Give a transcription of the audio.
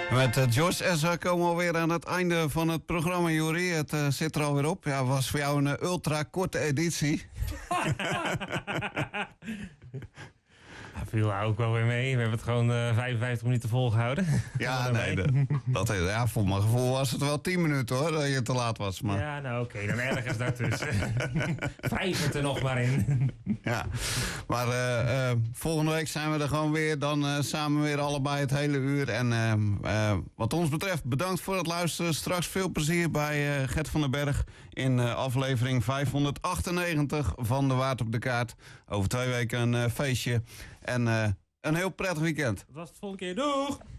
Met Josh en zo komen we alweer aan het einde van het programma, Jori. Het zit er alweer op. Ja, was voor jou een ultra korte editie. Viel ook wel weer mee. We hebben het gewoon 55 minuten volgehouden. Ja, nee. Voor mijn gevoel was het wel 10 minuten hoor, dat je te laat was. Maar... Ja, nou oké, dan ergens daartussen. Wrijf het er nog maar in. Ja, maar volgende week zijn we er gewoon weer. Dan samen weer allebei het hele uur. En wat ons betreft bedankt voor het luisteren. Straks veel plezier bij Gert van den Berg in aflevering 598 van De Waard op de Kaart. Over 2 weken een feestje. En een heel prettig weekend. Dat was het volgende keer. Doeg!